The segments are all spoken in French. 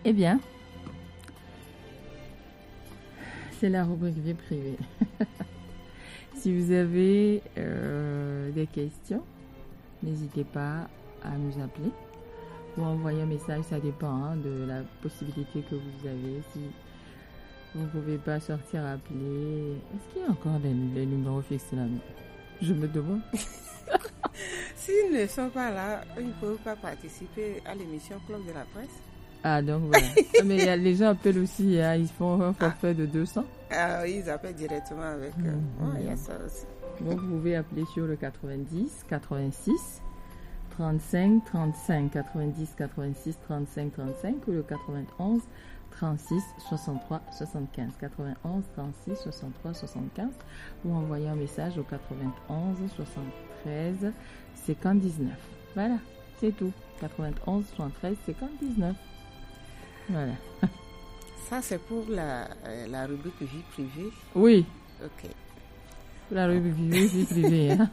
Eh bien, c'est la rubrique vie privée. Si vous avez des questions, n'hésitez pas à nous appeler ou envoyer un message, ça dépend de la possibilité que vous avez. Si vous ne pouvez pas sortir appeler, est-ce qu'il y a encore des numéros fixes là? Je me demande. S'ils ne sont pas là, ils ne peuvent pas participer à l'émission Club de la Presse. Ah, donc voilà. Mais les gens appellent aussi, ils font un forfait de 200. Ah oui, ils appellent directement avec eux. Il y a ça aussi. Donc vous pouvez appeler sur le 90 86 35 35 90 86 35 35 ou le 91 36 63 75 91 36 63 75 ou envoyer un message au 91 73 59. Voilà, c'est tout. 91 73 59. Voilà. Ça, c'est pour la rubrique vie privée. Oui. Ok. La rubrique vie privée. Hein?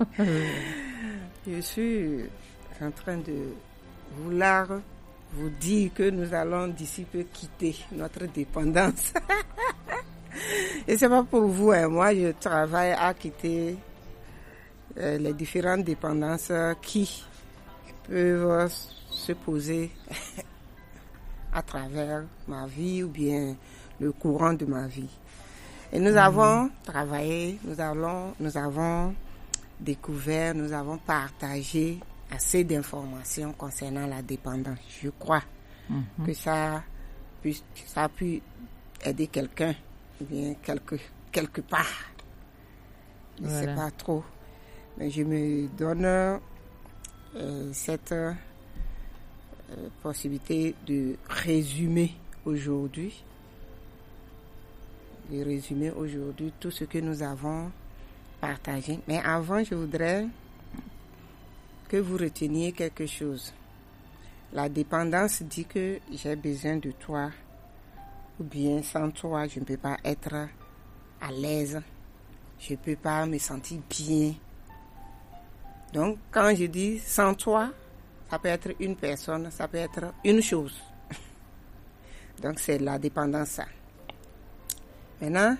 Je suis en train de vouloir vous dire que nous allons d'ici peu quitter notre dépendance. Et c'est pas pour vous, moi je travaille à quitter les différentes dépendances qui peuvent se poser à travers ma vie ou bien le courant de ma vie. Et nous avons travaillé, nous avons découvert, nous avons partagé assez d'informations concernant la dépendance. Je crois que ça a pu aider quelqu'un, ou bien quelque part. Je ne sais pas trop. Mais je me donne cette possibilité de résumer aujourd'hui tout ce que nous avons partagé. Mais avant, je voudrais que vous reteniez quelque chose. La dépendance dit que j'ai besoin de toi, ou bien sans toi, je ne peux pas être à l'aise, je ne peux pas me sentir bien. Donc, quand je dis sans toi, ça peut être une personne, ça peut être une chose. Donc, c'est la dépendance, ça. Maintenant,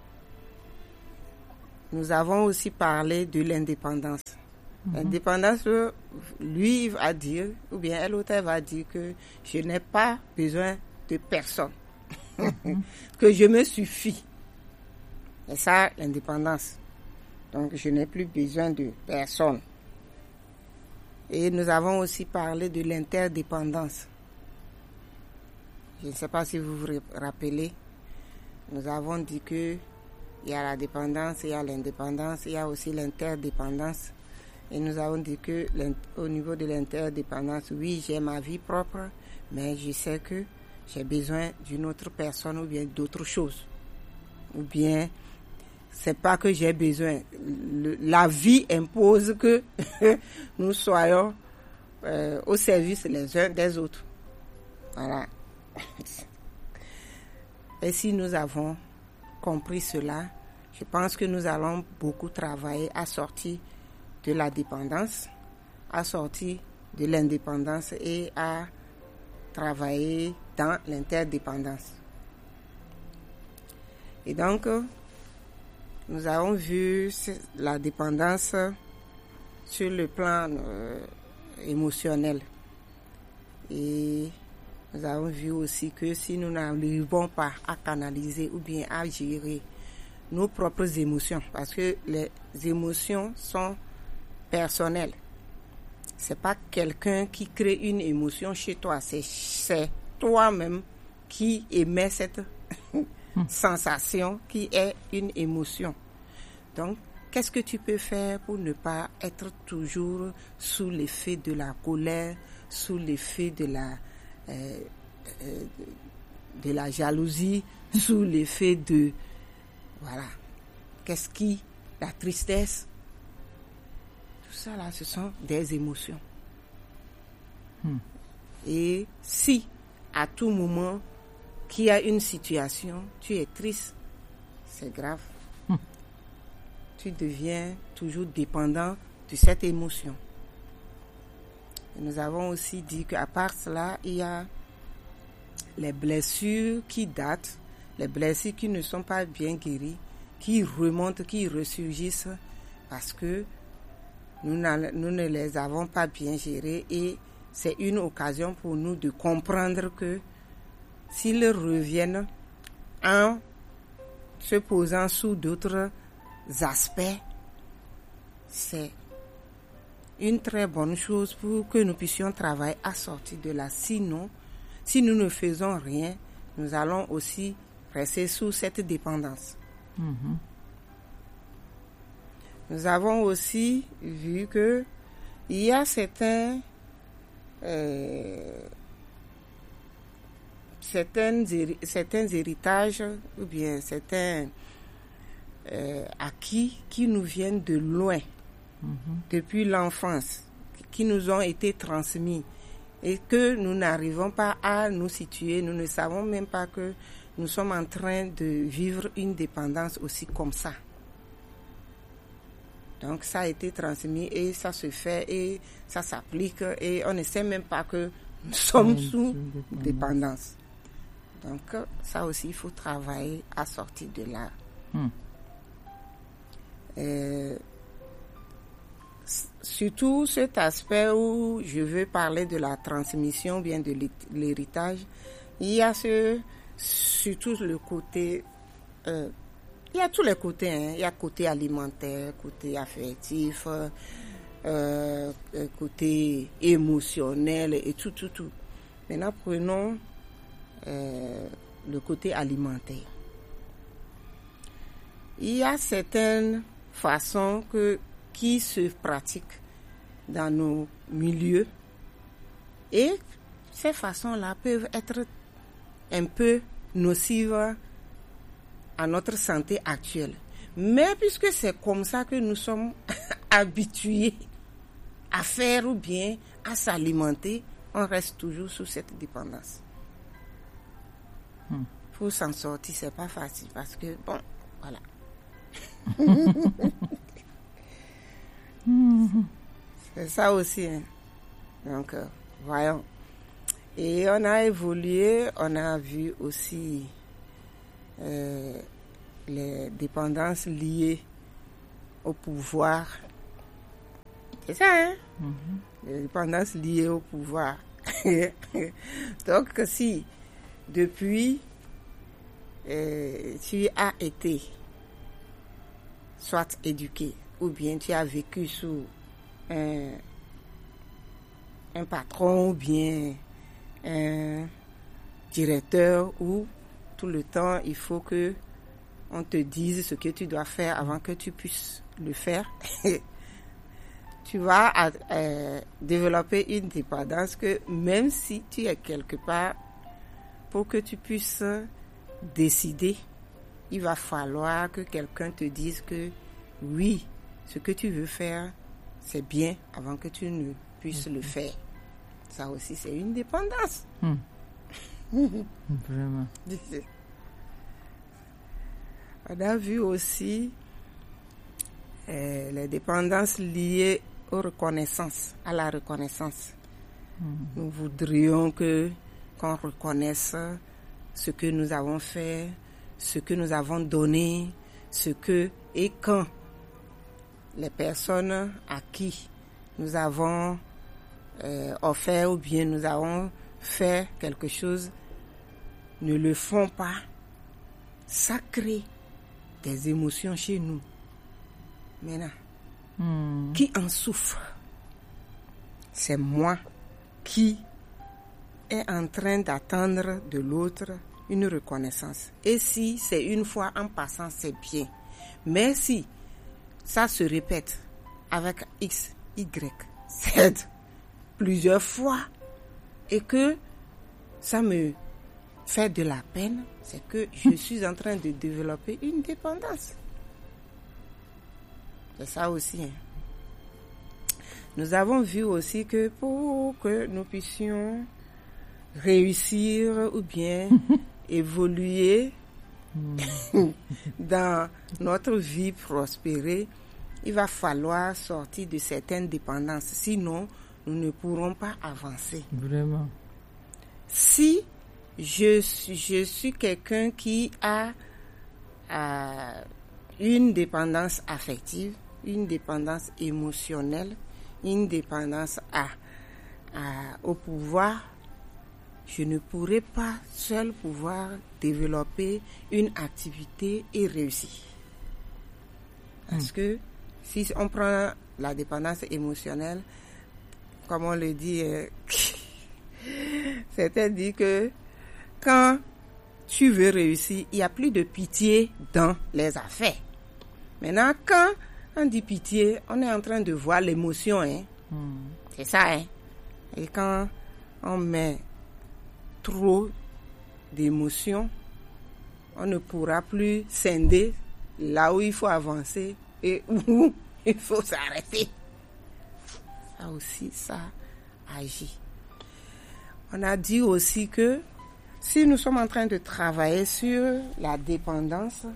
nous avons aussi parlé de l'indépendance. L'indépendance, lui va dire, ou bien elle va dire que je n'ai pas besoin de personne, que je me suffis. Et ça, l'indépendance. Donc, je n'ai plus besoin de personne. Et nous avons aussi parlé de l'interdépendance. Je ne sais pas si vous vous rappelez. Nous avons dit que il y a la dépendance, il y a l'indépendance, il y a aussi l'interdépendance. Et nous avons dit que au niveau de l'interdépendance, oui, j'ai ma vie propre, mais je sais que j'ai besoin d'une autre personne ou bien d'autre chose. Ou bien, c'est pas que j'ai besoin. La vie impose que nous soyons au service les uns des autres. Voilà. Et si nous avons compris cela, je pense que nous allons beaucoup travailler à sortir de la dépendance, à sortir de l'indépendance et à travailler dans l'interdépendance. Et donc, nous avons vu la dépendance sur le plan émotionnel. Et nous avons vu aussi que si nous n'arrivons pas à canaliser ou bien à gérer nos propres émotions, parce que les émotions sont personnelles. C'est pas quelqu'un qui crée une émotion chez toi, c'est toi-même qui émet cette sensation qui est une émotion. Donc, qu'est-ce que tu peux faire pour ne pas être toujours sous l'effet de la colère, sous l'effet de la jalousie, sous l'effet de... Voilà. La tristesse. Tout ça là, ce sont des émotions. Et si, à tout moment, qu'il y a une situation, tu es triste, c'est grave. Tu deviens toujours dépendant de cette émotion. Et nous avons aussi dit qu'à part cela, il y a les blessures qui datent, les blessures qui ne sont pas bien guéries, qui remontent, qui ressurgissent parce que nous ne les avons pas bien gérées, et c'est une occasion pour nous de comprendre que s'ils reviennent en se posant sous d'autres aspects, c'est une très bonne chose pour que nous puissions travailler à sortir de là. Sinon, si nous ne faisons rien, nous allons aussi rester sous cette dépendance. Mhm. Nous avons aussi vu que il y a certains héritages ou bien certains acquis qui nous viennent de loin, depuis l'enfance, qui nous ont été transmis et que nous n'arrivons pas à nous situer. Nous ne savons même pas que nous sommes en train de vivre une dépendance aussi comme ça. Donc ça a été transmis et ça se fait et ça s'applique et on ne sait même pas que nous sommes sous dépendance. Donc ça aussi, il faut travailler à sortir de là. Surtout cet aspect où je veux parler de la transmission, bien de l'héritage, il y a surtout le côté, il y a tous les côtés, hein. Il y a côté alimentaire, côté affectif, côté émotionnel et tout. Maintenant, prenons le côté alimentaire. Il y a certaines façons qui se pratiquent dans nos milieux et ces façons-là peuvent être un peu nocives à notre santé actuelle. Mais puisque c'est comme ça que nous sommes habitués à faire ou bien à s'alimenter, on reste toujours sous cette dépendance. Pour s'en sortir, c'est pas facile parce que, bon, voilà. C'est ça aussi, hein. Donc, voyons. Et on a évolué, on a vu aussi les dépendances liées au pouvoir. C'est ça, hein? Les dépendances liées au pouvoir. Donc, si depuis tu as été soit éduqué ou bien tu as vécu sous un patron ou bien un directeur où tout le temps il faut que on te dise ce que tu dois faire avant que tu puisses le faire, tu vas développer une dépendance que même si tu es quelque part, pour que tu puisses décider, il va falloir que quelqu'un te dise que oui, ce que tu veux faire, c'est bien avant que tu ne puisses le faire. Ça aussi, c'est une dépendance. Vraiment. On a vu aussi les dépendances liées aux reconnaissances, à la reconnaissance. Nous voudrions qu'on reconnaisse ce que nous avons fait, ce que nous avons donné, et quand les personnes à qui nous avons offert ou bien nous avons fait quelque chose ne le font pas, ça crée des émotions chez nous. Maintenant, qui en souffre? C'est moi qui est en train d'attendre de l'autre une reconnaissance. Et si c'est une fois en passant, c'est bien. Mais si ça se répète avec X, Y, Z plusieurs fois et que ça me fait de la peine, c'est que je suis en train de développer une dépendance. C'est ça aussi, hein. Nous avons vu aussi que pour que nous puissions réussir ou bien évoluer dans notre vie prospérée, il va falloir sortir de certaines dépendances. Sinon, nous ne pourrons pas avancer. Vraiment. Si je suis quelqu'un qui a une dépendance affective, une dépendance émotionnelle, une dépendance au pouvoir. Je ne pourrais pas seul pouvoir développer une activité et réussir. Parce que si on prend la dépendance émotionnelle, comme on le dit, c'est-à-dire que quand tu veux réussir, il n'y a plus de pitié dans les affaires. Maintenant, quand on dit pitié, on est en train de voir l'émotion. C'est ça. Et quand on met trop d'émotions, on ne pourra plus scinder là où il faut avancer et où il faut s'arrêter. Ça aussi, ça agit. On a dit aussi que si nous sommes en train de travailler sur la dépendance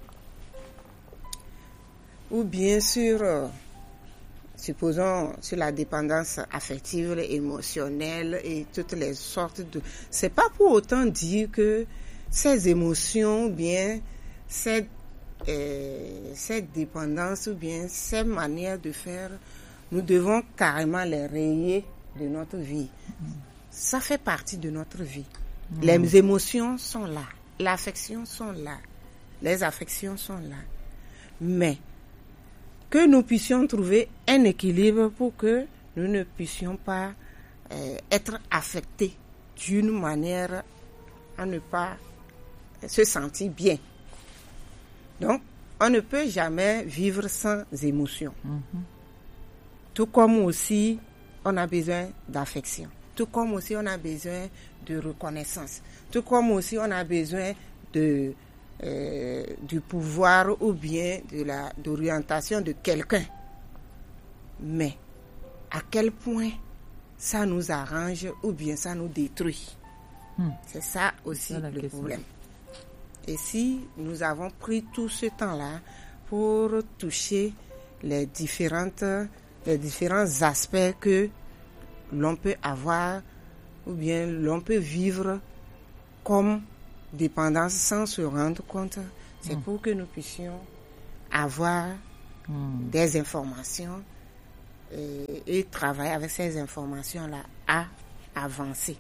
ou bien sur, supposons, sur la dépendance affective, émotionnelle et toutes les sortes de... C'est pas pour autant dire que ces émotions ou bien cette dépendance ou bien ces manières de faire, nous devons carrément les rayer de notre vie. Ça fait partie de notre vie. Les émotions sont là, l'affection sont là, les affections sont là. Mais que nous puissions trouver un équilibre pour que nous ne puissions pas être affectés d'une manière à ne pas se sentir bien. Donc, on ne peut jamais vivre sans émotion. Tout comme aussi, on a besoin d'affection. Tout comme aussi, on a besoin de reconnaissance. Tout comme aussi, on a besoin du pouvoir ou bien d'orientation de quelqu'un. Mais à quel point ça nous arrange ou bien ça nous détruit? C'est ça aussi le problème. Et si nous avons pris tout ce temps-là pour toucher les différents aspects que l'on peut avoir ou bien l'on peut vivre comme dépendance sans se rendre compte, c'est pour que nous puissions avoir des informations et travailler avec ces informations-là à avancer.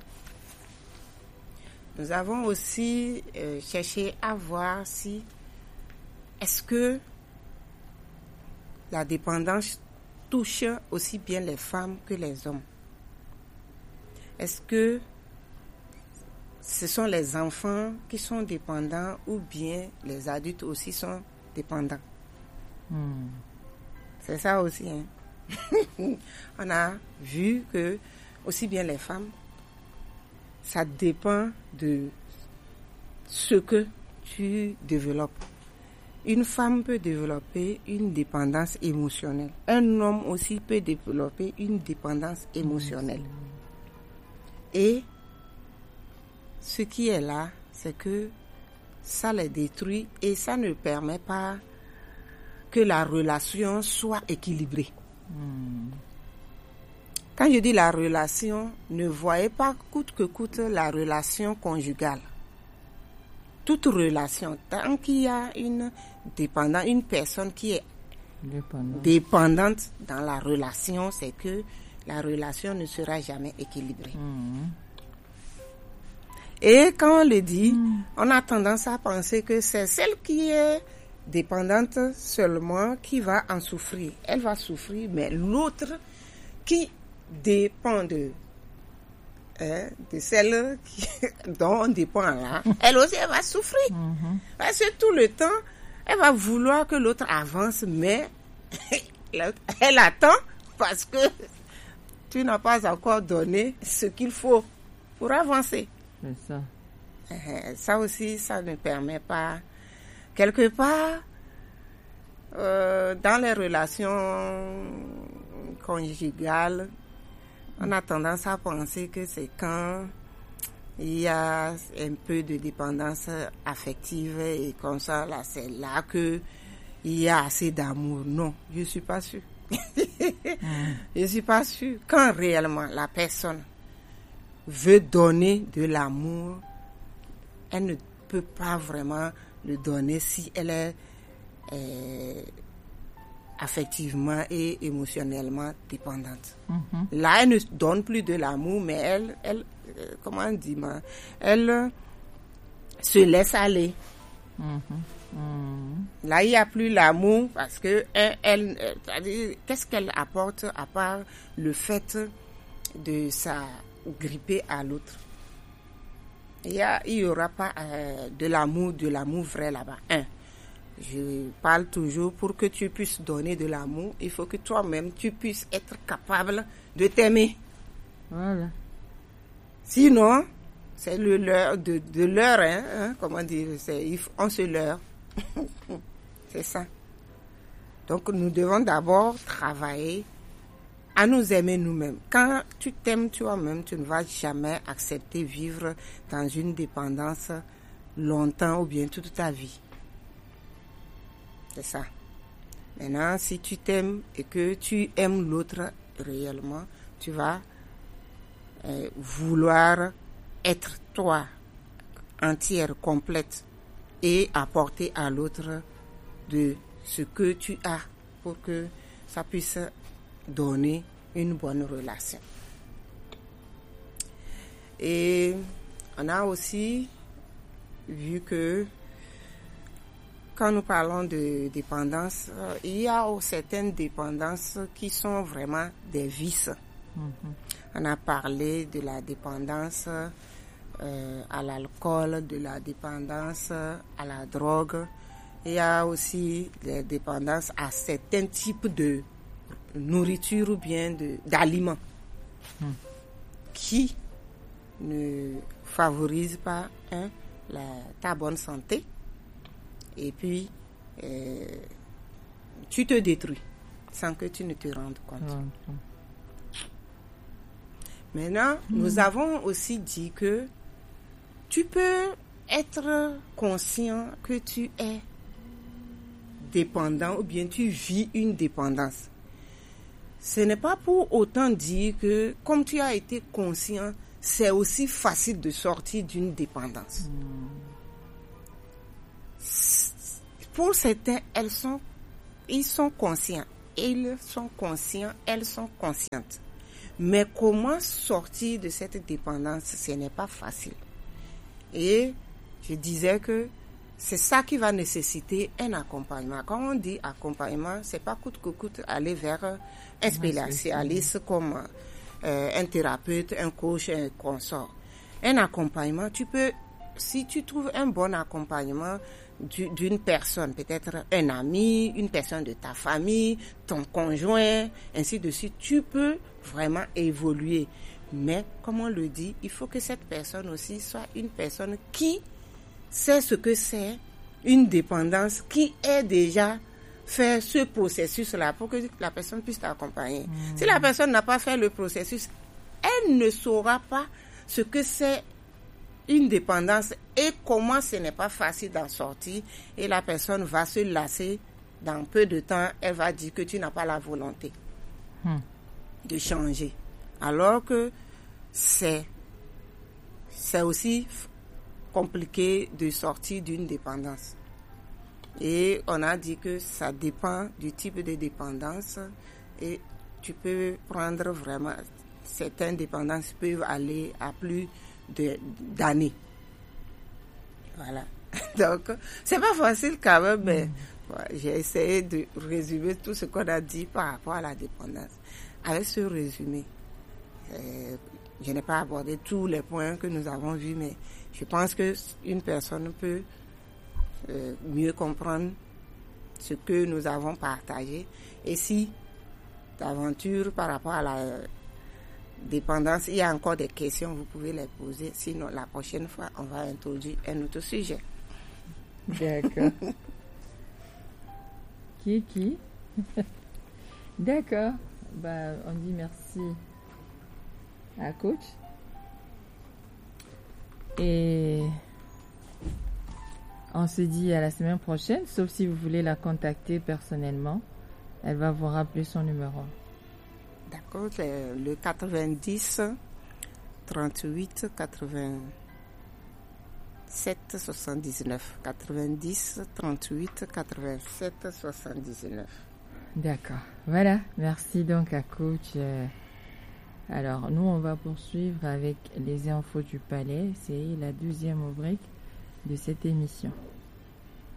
Nous avons aussi cherché à voir si est-ce que la dépendance touche aussi bien les femmes que les hommes. Est-ce que ce sont les enfants qui sont dépendants ou bien les adultes aussi sont dépendants? C'est ça aussi. On a vu que aussi bien les femmes, ça dépend de ce que tu développes. Une femme peut développer une dépendance émotionnelle. Un homme aussi peut développer une dépendance émotionnelle. Et ce qui est là, c'est que ça les détruit et ça ne permet pas que la relation soit équilibrée. Quand je dis la relation, ne voyez pas coûte que coûte la relation conjugale. Toute relation, tant qu'il y a une personne qui est dépendante dans la relation, c'est que la relation ne sera jamais équilibrée. Et quand on le dit, on a tendance à penser que c'est celle qui est dépendante seulement qui va en souffrir. Elle va souffrir, mais l'autre qui dépend de celle dont on dépend là, elle aussi elle va souffrir. Parce que tout le temps, elle va vouloir que l'autre avance, mais elle attend parce que tu n'as pas encore donné ce qu'il faut pour avancer. C'est ça. Ça aussi, ça ne permet pas. Quelque part, dans les relations conjugales, on a tendance à penser que c'est quand il y a un peu de dépendance affective et comme ça, là, c'est là que il y a assez d'amour. Non, je suis pas sûre. Je suis pas sûre. Quand réellement la personne veut donner de l'amour, elle ne peut pas vraiment le donner si elle est affectivement et émotionnellement dépendante. Là, elle ne donne plus de l'amour, mais elle comment on dit, elle se laisse aller. Là, il n'y a plus l'amour parce que qu'est-ce qu'elle apporte à part le fait de s'agripper à l'autre? Il y aura pas de l'amour vrai là-bas. Je parle toujours, pour que tu puisses donner de l'amour, il faut que toi-même tu puisses être capable de t'aimer. Voilà. Sinon, c'est le leurre de leurre, hein, comment dire, on se leurre. C'est ça. Donc nous devons d'abord travailler à nous aimer nous-mêmes. Quand tu t'aimes toi-même, tu ne vas jamais accepter vivre dans une dépendance longtemps ou bien toute ta vie. C'est ça. Maintenant, si tu t'aimes et que tu aimes l'autre réellement, tu vas vouloir être toi, entière, complète, et apporter à l'autre de ce que tu as pour que ça puisse donner une bonne relation. Et on a aussi vu que quand nous parlons de dépendance, il y a certaines dépendances qui sont vraiment des vices. On a parlé de la dépendance à l'alcool, de la dépendance à la drogue. Il y a aussi des dépendances à certains types de nourriture ou bien d'aliments qui ne favorisent pas ta bonne santé. Et puis, tu te détruis sans que tu ne te rendes compte. Maintenant, nous avons aussi dit que tu peux être conscient que tu es dépendant ou bien tu vis une dépendance. Ce n'est pas pour autant dire que, comme tu as été conscient, c'est aussi facile de sortir d'une dépendance. Pour certains, ils sont conscients, elles sont conscientes. Mais comment sortir de cette dépendance, ce n'est pas facile. Et je disais que c'est ça qui va nécessiter un accompagnement. Quand on dit accompagnement, c'est pas coûte que coûte aller vers un spécialiste comme un thérapeute, un coach, un consort. Un accompagnement, si tu trouves un bon accompagnement d'une personne, peut-être un ami, une personne de ta famille, ton conjoint, ainsi de suite, tu peux vraiment évoluer. Mais, comme on le dit, il faut que cette personne aussi soit une personne qui sait ce que c'est une dépendance, qui ait déjà fait ce processus-là pour que la personne puisse t'accompagner. Si la personne n'a pas fait le processus, elle ne saura pas ce que c'est une dépendance et comment ce n'est pas facile d'en sortir, et la personne va se lasser dans peu de temps. Elle va dire que tu n'as pas la volonté de changer, alors que c'est aussi compliqué de sortir d'une dépendance. Et on a dit que ça dépend du type de dépendance, et tu peux prendre vraiment, certaines dépendances peuvent aller à plus d'années. Voilà. Donc, c'est pas facile quand même, mais j'ai essayé de résumer tout ce qu'on a dit par rapport à la dépendance. Avec ce résumé, je n'ai pas abordé tous les points que nous avons vus, mais je pense qu'une personne peut mieux comprendre ce que nous avons partagé. Et si d'aventure par rapport à la dépendance, il y a encore des questions, vous pouvez les poser. Sinon, la prochaine fois, on va introduire un autre sujet. D'accord. Qui D'accord. On dit merci à coach. Et on se dit à la semaine prochaine, sauf si vous voulez la contacter personnellement. Elle va vous rappeler son numéro. D'accord, c'est le 90 38 80 79 90 38 87 79. D'accord. Voilà. Merci donc à coach. Alors, nous, on va poursuivre avec les infos du palais. C'est la deuxième rubrique de cette émission.